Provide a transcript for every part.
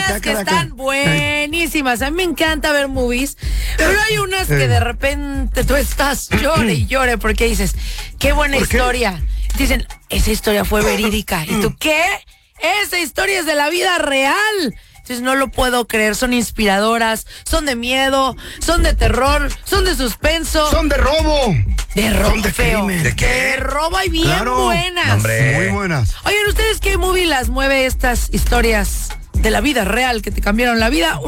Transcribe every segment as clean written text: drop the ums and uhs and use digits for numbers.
unas que están buenísimas. A mí me encanta ver movies, pero hay unas que de repente tú estás llore y llore porque dices, qué buena historia. Dicen, esa historia fue verídica. ¿Y tú qué? Esa historia es de la vida real. Entonces no lo puedo creer, son inspiradoras, son de miedo, son de terror, son de suspenso. Son de robo. De robo, son de feo. crimen. ¿De qué? De robo hay bien buenas. Hombre. Muy buenas. Oigan, ¿ustedes qué movie las mueve estas historias de la vida real que te cambiaron la vida?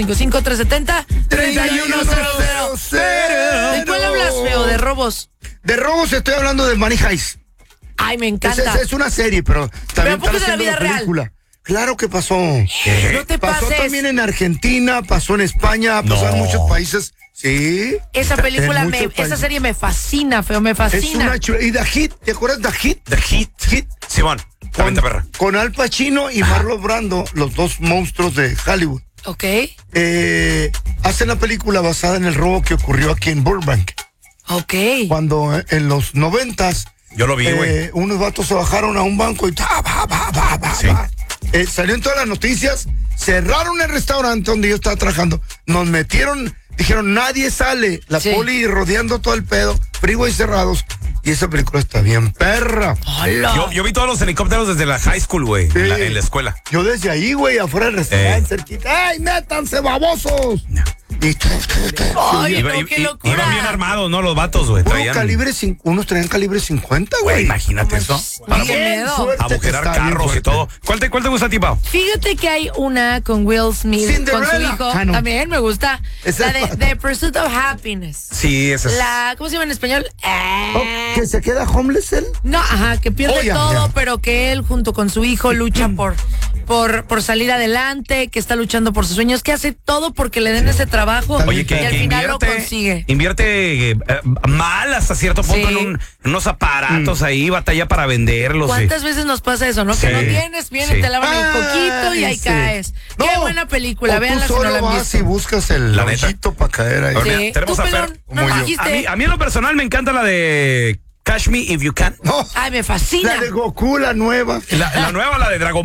1-855-370-3100. ¿De cuál hablas, feo? ¿De robos? De robos estoy hablando de Money Heist. Ay, me encanta. Es una serie, pero también ¿Pero está de la vida película. real? Claro que pasó. No te pasó pases. también en Argentina, pasó en España, pasó en muchos países. Sí. Esa película, esa serie me fascina, feo, me fascina. Es una chula. ¿Y The Hit? ¿Te acuerdas de The Hit? The Hit. Simón, perra. Con Al Pacino y Marlon Brando, los dos monstruos de Hollywood. Ok. Hacen la película basada en el robo que ocurrió aquí en Burbank. Ok. Cuando en los 90s. Yo lo vi, güey. Unos vatos se bajaron a un banco y sí. Salió en todas las noticias, cerraron el restaurante donde yo estaba trabajando, nos metieron, dijeron nadie sale, la poli rodeando todo el pedo, freeway cerrados, y esa película está bien perra. Yo vi todos los helicópteros desde la high school, güey, en la escuela. Yo desde ahí, güey, afuera del restaurante, cerquita, ¡ay, métanse, babosos! Ay, qué locura. Iban bien armados, ¿no? Los vatos, güey. Unos traían calibre 50, güey. Imagínate eso. Para abujerar carros y todo. ¿Cuál te gusta a ti, Pau? Fíjate que hay una con Will Smith, Cinderella. con su hijo. También me gusta. Esa la de The Pursuit of Happiness. Sí, esa es. ¿Cómo se llama en español? ¿Que se queda homeless él? No, que pierde todo, pero que él junto con su hijo lucha por salir adelante, que está luchando por sus sueños, que hace todo porque le den ese trabajo. Oye, y al final lo consigue. Invierte mal hasta cierto punto en unos aparatos ahí, batalla para venderlos. ¿Cuántas veces nos pasa eso, no? Que no tienes, te lavan el coquito y ahí caes. Qué buena película, véanla si no la han visto. Y buscas el hoyito para caer ahí. Sí. Tenemos a Fer. A mí en lo personal me encanta la de Catch Me If You Can. Ay, me fascina. La de Goku, la nueva. La nueva, la de Dragon